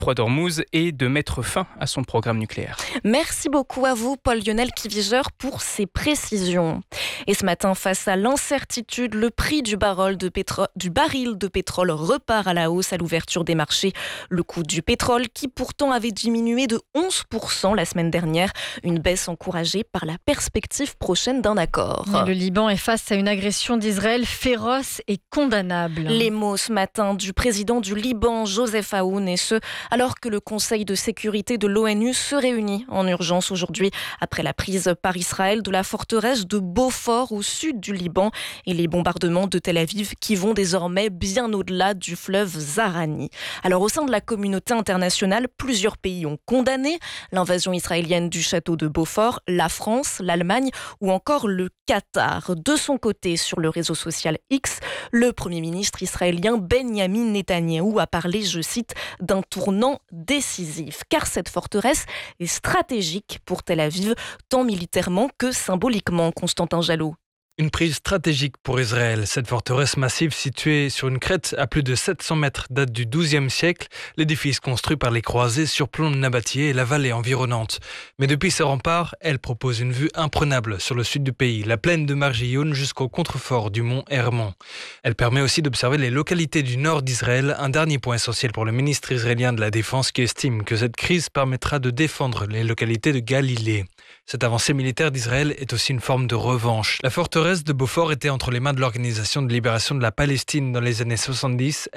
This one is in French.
proie d'Ormuz et de mettre fin à son programme nucléaire. Merci beaucoup à vous, Paul-Lionel Kivigeur, pour ces précisions. Et ce matin, face à l'incertitude, le prix du baril de pétrole repart à la hausse à l'ouverture des marchés. Le coût du pétrole, qui pourtant avait diminué de 11% la semaine dernière, une baisse encouragée par la perspective prochaine d'un accord. Le Liban est face à une agression d'Israël féroce et condamnable. Les mots ce matin du président du Liban, Joseph Aoun, et ce, alors que le Conseil de sécurité de l'ONU se réunit en urgence aujourd'hui après la prise par Israël de la forteresse de Beaufort au sud du Liban et les bombardements de Tel Aviv qui vont désormais bien au-delà du fleuve Zahrani. Alors au sein de la communauté internationale, plusieurs pays ont condamné l'invasion israélienne du château de Beaufort, la France, l'Allemagne ou encore le Qatar. De son côté, sur le réseau social X, le Premier ministre israélien Benyamin Netanyahou a parlé, je cite, d'un tournant décisif, car cette forteresse est stratégique pour Tel Aviv, tant militairement que symboliquement, Constantin Jalot. Une prise stratégique pour Israël. Cette forteresse massive située sur une crête à plus de 700 mètres date du XIIe siècle. L'édifice construit par les croisés surplombe Nabatieh et la vallée environnante. Mais depuis ses remparts, elle propose une vue imprenable sur le sud du pays, la plaine de Marjioun jusqu'au contrefort du mont Hermon. Elle permet aussi d'observer les localités du nord d'Israël, un dernier point essentiel pour le ministre israélien de la Défense qui estime que cette crise permettra de défendre les localités de Galilée. Cette avancée militaire d'Israël est aussi une forme de revanche. La forteresse de Beaufort était entre les mains de l'Organisation de libération de la Palestine dans les années 70.